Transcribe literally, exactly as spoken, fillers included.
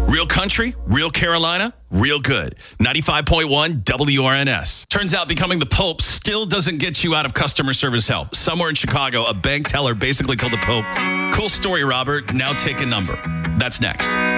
Real country, real Carolina, real good. ninety-five point one W R N S. Turns out becoming the Pope still doesn't get you out of customer service help. Somewhere in Chicago, a bank teller basically told the Pope, cool story, Robert. Now take a number. That's next.